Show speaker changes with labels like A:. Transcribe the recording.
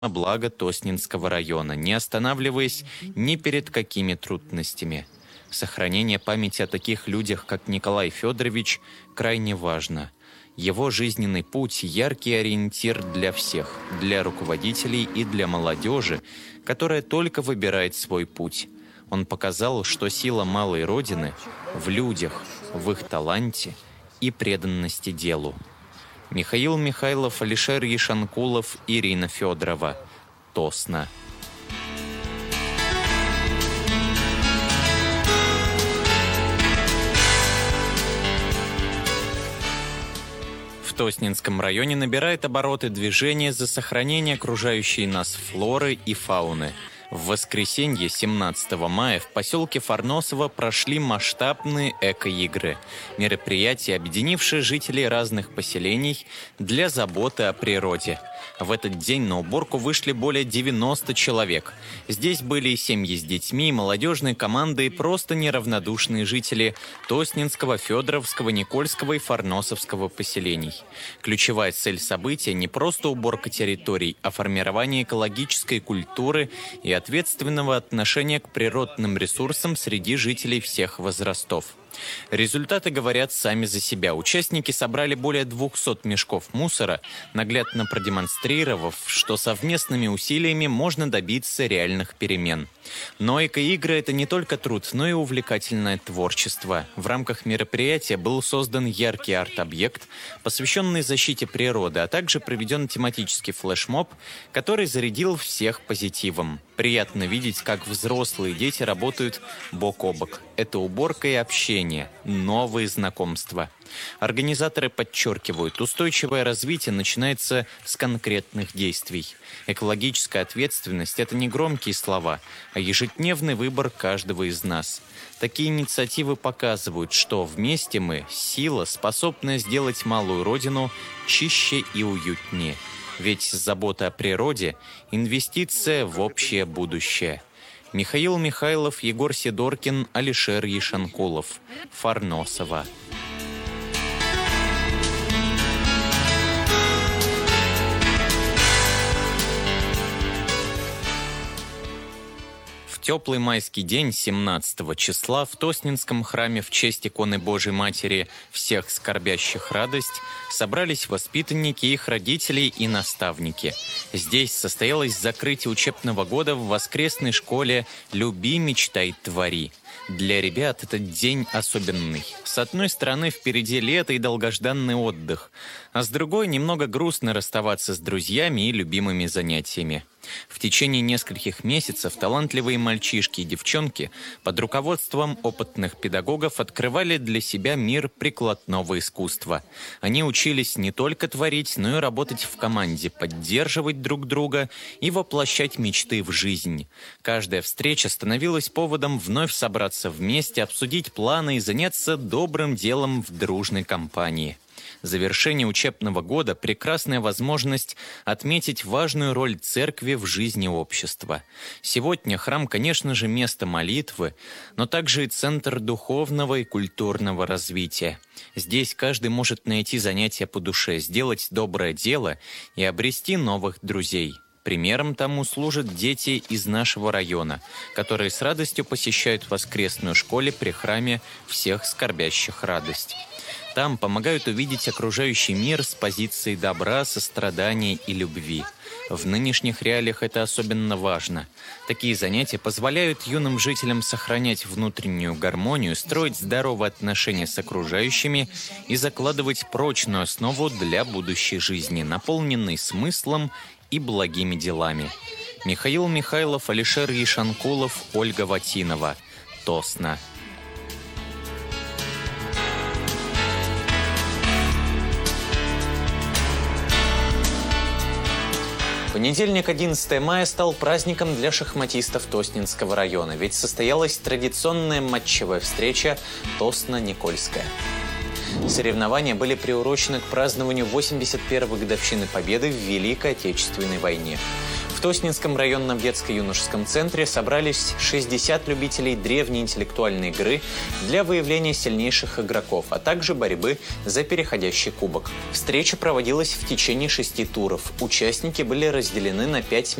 A: благо Тоснинского района, не останавливаясь ни перед какими трудностями. Сохранение памяти о таких людях, как Николай Федорович, крайне важно. Его жизненный путь – яркий ориентир для всех, для руководителей и для молодежи, которая только выбирает свой путь. Он показал, что сила малой Родины в людях, в их таланте и преданности делу. Михаил Михайлов, Алишер Ешанкулов, Ирина Федорова. Тосно. В Тоснинском районе набирает обороты движение за сохранение окружающей нас флоры и фауны. В воскресенье, 17 мая, в поселке Фарносово прошли масштабные эко-игры. Мероприятие, объединившее жителей разных поселений для заботы о природе. В этот день на уборку вышли более 90 человек. Здесь были и семьи с детьми, и молодежные команды, и просто неравнодушные жители Тоснинского, Федоровского, Никольского и Фарносовского поселений. Ключевая цель события – не просто уборка территорий, а формирование экологической культуры и ответственного отношения к природным ресурсам среди жителей всех возрастов. Результаты говорят сами за себя. Участники собрали более 200 мешков мусора, наглядно продемонстрировав, что совместными усилиями можно добиться реальных перемен. Но эко-игры – это не только труд, но и увлекательное творчество. В рамках мероприятия был создан яркий арт-объект, посвященный защите природы, а также проведен тематический флешмоб, который зарядил всех позитивом. Приятно видеть, как взрослые дети работают бок о бок. Это уборка и общение, новые знакомства. Организаторы подчеркивают, устойчивое развитие начинается с конкретных действий. Экологическая ответственность – это не громкие слова, а ежедневный выбор каждого из нас. Такие инициативы показывают, что вместе мы – сила, способная сделать малую родину чище и уютнее. Ведь забота о природе – инвестиция в общее будущее. Михаил Михайлов, Егор Сидоркин, Алишер Ешанкулов. Фарносово. В теплый майский день, 17 числа, в Тоснинском храме в честь иконы Божией Матери «Всех скорбящих радость» собрались воспитанники, их родители и наставники. Здесь состоялось закрытие учебного года в воскресной школе «Люби, мечтай, твори». Для ребят этот день особенный. С одной стороны, впереди лето и долгожданный отдых, а с другой, немного грустно расставаться с друзьями и любимыми занятиями. В течение нескольких месяцев талантливые мальчишки и девчонки под руководством опытных педагогов открывали для себя мир прикладного искусства. Они учились не только творить, но и работать в команде, поддерживать друг друга и воплощать мечты в жизнь. Каждая встреча становилась поводом вновь собраться вместе, обсудить планы и заняться добрым делом в дружной компании. Завершение учебного года – прекрасная возможность отметить важную роль церкви в жизни общества. Сегодня храм, конечно же, место молитвы, но также и центр духовного и культурного развития. Здесь каждый может найти занятия по душе, сделать доброе дело и обрести новых друзей. Примером тому служат дети из нашего района, которые с радостью посещают воскресную школу при храме «Всех скорбящих радость». Там помогают увидеть окружающий мир с позиции добра, сострадания и любви. В нынешних реалиях это особенно важно. Такие занятия позволяют юным жителям сохранять внутреннюю гармонию, строить здоровые отношения с окружающими и закладывать прочную основу для будущей жизни, наполненной смыслом и благими делами. Михаил Михайлов, Алишер Ешанкулов, Ольга Ватинова. Тосно. Понедельник, 11 мая, стал праздником для шахматистов Тоснинского района, ведь состоялась традиционная матчевая встреча Тосно-Никольская. Соревнования были приурочены к празднованию 81-й годовщины Победы в Великой Отечественной войне. В Тоснинском районном детско-юношеском центре собрались 60 любителей древней интеллектуальной игры для выявления сильнейших игроков, а также борьбы за переходящий кубок. Встреча проводилась в течение 6 туров. Участники были разделены на 5